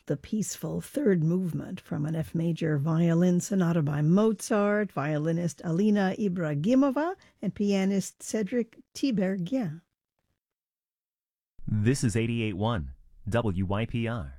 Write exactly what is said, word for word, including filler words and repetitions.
the peaceful third movement from an F major violin sonata by Mozart, violinist Alina Ibragimova, and pianist Cedric Tiberghien. This is eighty-eight point one W Y P R.